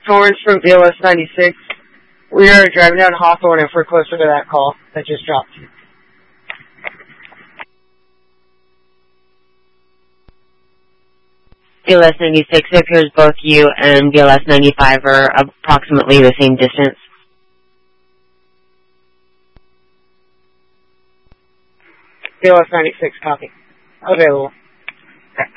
Torrance from BLS 96. We are driving down Hawthorne if we're closer to that call that just dropped. BLS 96, it appears both you and BLS 95 are approximately the same distance. BLS 96, copy. Available.